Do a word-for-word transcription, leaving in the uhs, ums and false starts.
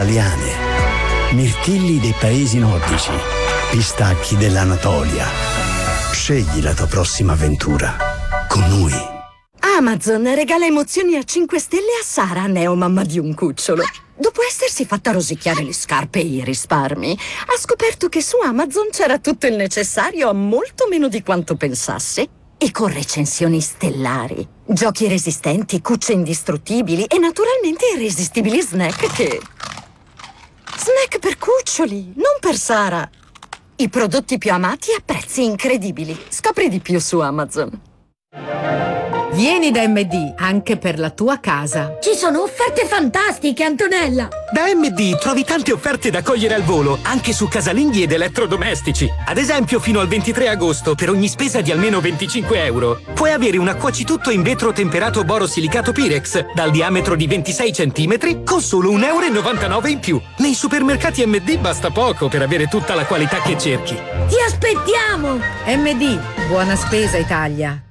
italiane, mirtilli dei paesi nordici, pistacchi dell'Anatolia. Scegli la tua prossima avventura con noi. Amazon regala emozioni a cinque stelle a Sara, neomamma di un cucciolo. Dopo essersi fatta rosicchiare le scarpe e i risparmi, ha scoperto che su Amazon c'era tutto il necessario a molto meno di quanto pensasse. E con recensioni stellari, giochi resistenti, cucce indistruttibili e naturalmente irresistibili snack che... Snack per cuccioli, non per Sara. I prodotti più amati a prezzi incredibili. Scopri di più su Amazon. Vieni da M D anche per la tua casa. Ci sono offerte fantastiche, Antonella! Da M D trovi tante offerte da cogliere al volo, anche su casalinghi ed elettrodomestici. Ad esempio, fino al ventitré agosto, per ogni spesa di almeno venticinque euro, puoi avere una cuocitutto in vetro temperato borosilicato Pirex dal diametro di ventisei centimetri con solo un euro e novantanove in più. Nei supermercati M D basta poco per avere tutta la qualità che cerchi. Ti aspettiamo! M D, buona spesa Italia.